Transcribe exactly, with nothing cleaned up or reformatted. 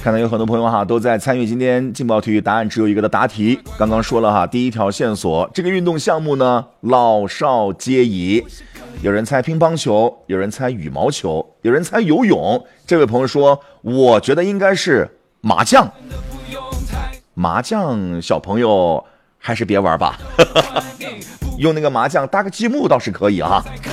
看到有很多朋友哈都在参与今天劲爆体育答案只有一个的答题。刚刚说了哈，第一条线索，这个运动项目呢老少皆宜。有人猜乒乓球，有人猜羽毛球，有人猜游泳。这位朋友说，我觉得应该是麻将。麻将小朋友还是别玩吧，用那个麻将搭个积木倒是可以啊。